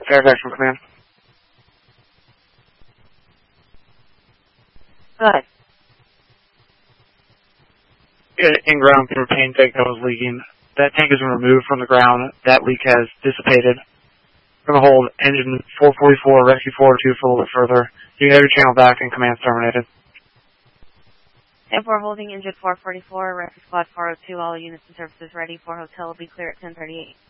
Fairfax from command. Go ahead. In-ground propane tank that was leaking. That tank has been removed from the ground. That leak has dissipated. We're going to hold engine 444, rescue 402 for a little bit further. You can have your channel back and command's terminated. If we're holding engine 444, rescue squad 402, all units and services ready for hotel will be clear at 10:38.